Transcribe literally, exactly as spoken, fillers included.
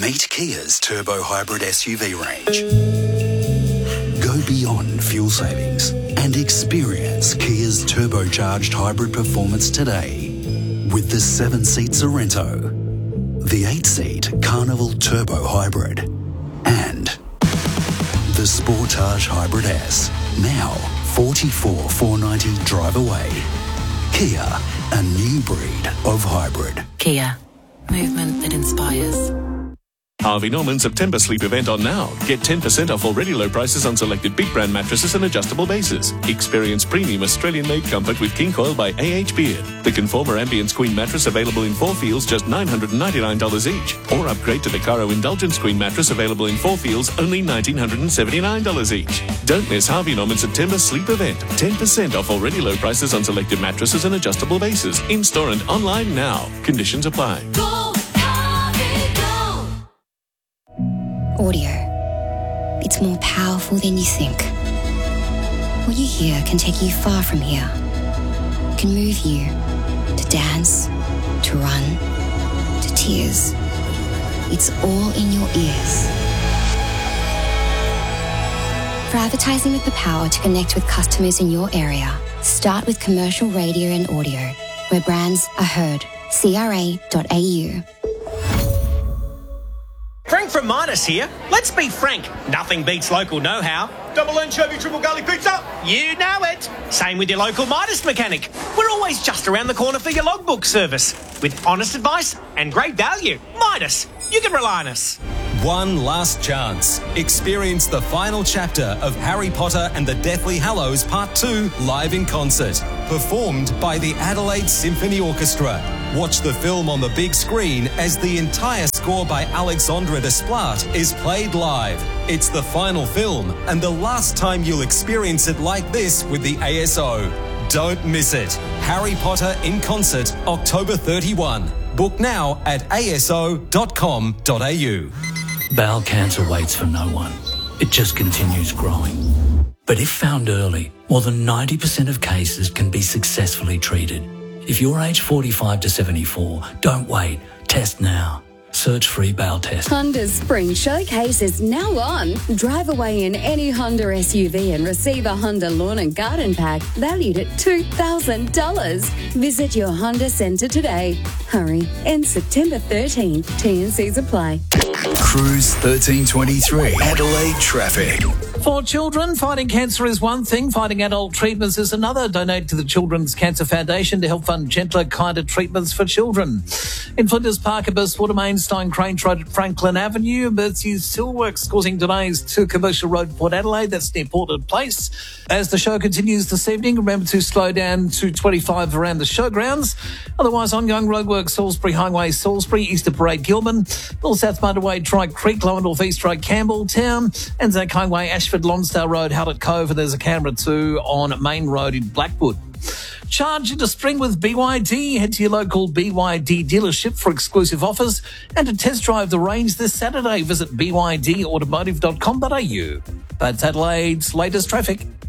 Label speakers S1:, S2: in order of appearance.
S1: Meet Kia's turbo hybrid S U V range. Go beyond fuel savings and experience Kia's turbocharged hybrid performance today with the seven-seat Sorento, the eight-seat Carnival Turbo Hybrid, and the Sportage Hybrid S. Now forty-four thousand four hundred ninety drive away. Kia, a new breed of hybrid.
S2: Kia, movement that inspires.
S3: Harvey Norman September sleep event on now. Get ten percent off already low prices on selected big brand mattresses and adjustable bases. Experience premium Australian-made comfort with King Coil by A H Beard. The Conformer Ambience Queen mattress available in four feels, just nine hundred ninety-nine dollars each. Or upgrade to the Caro Indulgence Queen mattress available in four feels, only one thousand nine hundred seventy-nine dollars each. Don't miss Harvey Norman September sleep event. ten percent off already low prices on selected mattresses and adjustable bases. In-store and online now. Conditions apply.
S4: Go! Audio. It's more powerful than you think. What you hear can take you far from here. It can move you to dance, to run, to tears. It's all in your ears. For advertising with the power to connect with customers in your area, start with commercial radio and audio, where brands are heard. C R A dot A U.
S5: Frank from Midas here. Let's be frank, nothing beats local know-how.
S6: Double anchovy, triple garlic pizza.
S5: You know it. Same with your local Midas mechanic. We're always just around the corner for your logbook service. With honest advice and great value. Midas, you can rely on us.
S7: One last chance. Experience the final chapter of Harry Potter and the Deathly Hallows Part two live in concert. Performed by the Adelaide Symphony Orchestra. Watch the film on the big screen as the entire score by Alexandre Desplat is played live. It's the final film and the last time you'll experience it like this with the A S O. Don't miss it. Harry Potter in concert, October thirty-first. Book now at A S O dot com dot A U.
S8: Bowel cancer waits for no one. It just continues growing. But if found early, more than ninety percent of cases can be successfully treated. If you're aged forty-five to seventy-four, don't wait. Test now. Search free bowel test.
S9: Honda's Spring Showcase is now on. Drive away in any Honda S U V and receive a Honda Lawn and Garden Pack valued at two thousand dollars. Visit your Honda Centre today. Hurry. Ends September thirteenth. T and Cs apply.
S1: Cruise thirteen twenty-three. Adelaide traffic.
S10: For children, fighting cancer is one thing, fighting adult treatments is another. Donate to the Children's Cancer Foundation to help fund gentler, kinder treatments for children. In Flinders Park, a burst water main, Stone Crange Road at Franklin Avenue. Emergency still works causing delays to Commercial Road, Port Adelaide. That's near Portland Place. As the show continues this evening, remember to slow down to twenty-five around the showgrounds. Otherwise, ongoing roadwork, Salisbury Highway, Salisbury, Easter Parade, Gilman, North-South Motorway, Tri Creek, Lower North East Road, Campbelltown, Anzac Highway, Ashford, Lonsdale Road, Hallett Cove, and there's a camera too on Main Road in Blackwood. Charge into spring with B Y D. Head to your local B Y D dealership for exclusive offers and to test drive the range this Saturday. Visit b y d automotive dot com dot a u. That's Adelaide's latest traffic.